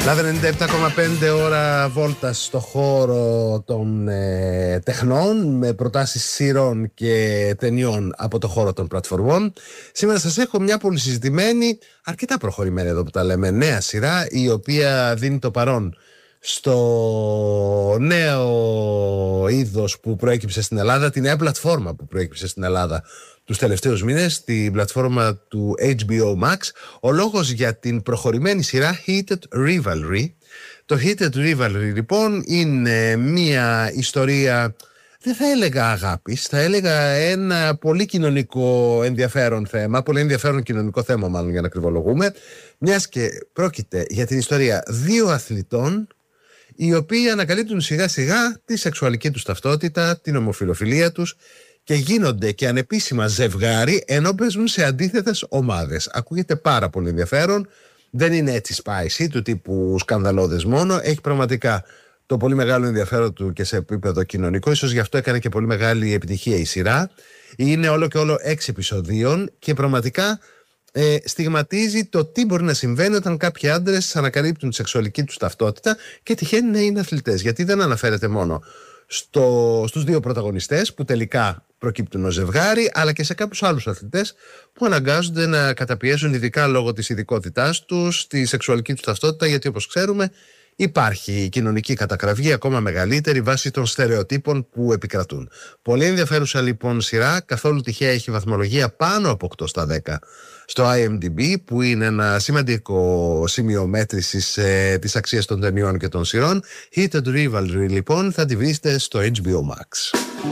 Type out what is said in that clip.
Λάβε 97,5 ώρα βόλτα στο χώρο των τεχνών με προτάσεις σειρών και ταινιών από το χώρο των πλατφορμών. Σήμερα σας έχω μια πολύ συζητημένη, αρκετά προχωρημένη εδώ που τα λέμε, νέα σειρά, η οποία δίνει το παρόν στο νέο είδος που προέκυψε στην Ελλάδα, τη νέα πλατφόρμα που προέκυψε στην Ελλάδα τους τελευταίους μήνες, την πλατφόρμα του HBO Max. Ο λόγος για την προχωρημένη σειρά Heated Rivalry. Το Heated Rivalry λοιπόν είναι μια ιστορία, δεν θα έλεγα αγάπης, θα έλεγα ένα πολύ κοινωνικό ενδιαφέρον θέμα, πολύ ενδιαφέρον κοινωνικό θέμα μάλλον για να κρυβολογούμε, μιας και πρόκειται για την ιστορία δύο αθλητών οι οποίοι ανακαλύπτουν σιγά σιγά τη σεξουαλική τους ταυτότητα, την ομοφυλοφιλία τους και γίνονται και ανεπίσημα ζευγάρι ενώ παίζουν σε αντίθετες ομάδες. Ακούγεται πάρα πολύ ενδιαφέρον, δεν είναι έτσι spicy του τύπου σκανδαλώδες μόνο, έχει πραγματικά το πολύ μεγάλο ενδιαφέρον του και σε επίπεδο κοινωνικό, ίσως γι' αυτό έκανε και πολύ μεγάλη επιτυχία η σειρά. Είναι όλο και όλο 6 επεισοδίων και πραγματικά στιγματίζει το τι μπορεί να συμβαίνει όταν κάποιοι άντρες ανακαλύπτουν τη σεξουαλική τους ταυτότητα και τυχαίνει να είναι αθλητές. Γιατί δεν αναφέρεται μόνο στους δύο πρωταγωνιστές που τελικά προκύπτουν ως ζευγάρι, αλλά και σε κάποιους άλλους αθλητές που αναγκάζονται να καταπιέζουν, ειδικά λόγω της ειδικότητάς τους, τη σεξουαλική τους ταυτότητα, γιατί όπως ξέρουμε υπάρχει κοινωνική κατακραυγή ακόμα μεγαλύτερη βάσει των στερεοτύπων που επικρατούν. Πολύ ενδιαφέρουσα λοιπόν σειρά, καθόλου τυχαία έχει βαθμολογία πάνω από 8 στα 10 στο IMDb, που είναι ένα σημαντικό σημείο μέτρησης της αξίας των ταινιών και των σειρών. Heated Rivalry λοιπόν θα τη βρείτε στο HBO Max.